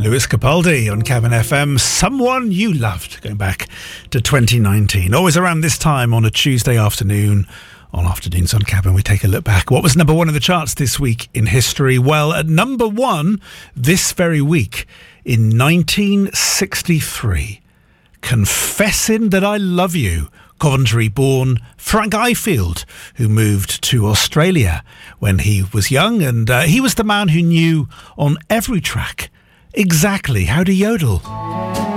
Lewis Capaldi on Cabin FM. Someone You Loved, going back to 2019. Always around this time on a Tuesday afternoon. On Afternoons on Cabin, we take a look back. What was number one in the charts this week in history? Well, at number one this very week in 1963, Confessing That I Love You, Coventry-born Frank Ifield, who moved to Australia when he was young, and he was the man who knew on every track exactly how to yodel.